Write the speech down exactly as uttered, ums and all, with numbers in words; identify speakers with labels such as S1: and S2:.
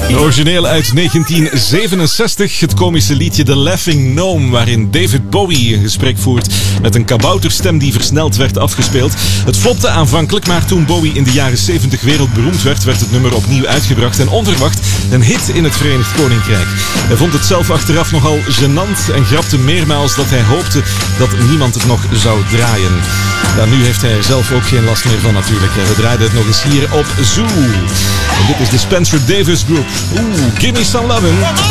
S1: Origineel uit negentien zevenenzestig, het komische liedje The Laughing Gnome, waarin David Bowie een gesprek voert met een kabouterstem die versneld werd afgespeeld. Het flopte aanvankelijk, maar toen Bowie in de jaren zeventig wereldberoemd werd, werd het nummer opnieuw uitgebracht en onverwacht een hit in het Verenigd Koninkrijk. Hij vond het zelf achteraf nogal gênant en grapte meermaals dat hij hoopte dat niemand het nog zou draaien. Ja, nu heeft hij er zelf ook geen last meer van natuurlijk. We draaiden het nog eens hier op Zoo. En dit is de Spencer Davis Group. Oeh, Gimme Some Lovin'.